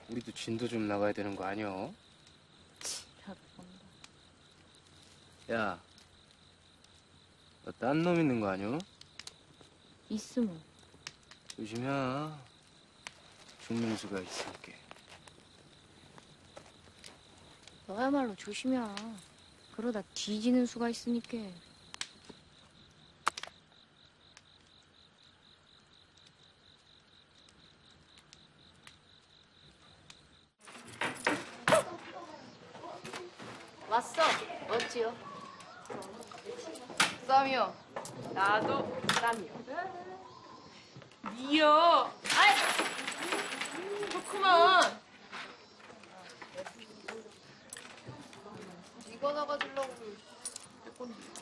우리도 진도 좀 나가야 되는 거 아니여? 야, 너 딴 놈 있는 거 아니여? 있으면. 조심해. 중명수가 있을게. 너야말로 조심이야. 그러다 뒤지는 수가 있으니까. 왔어. 어찌요? 쌈이요. 나도 쌈이요. 니요. 아이, 좋구만. 이거 나가주려고 할 건데.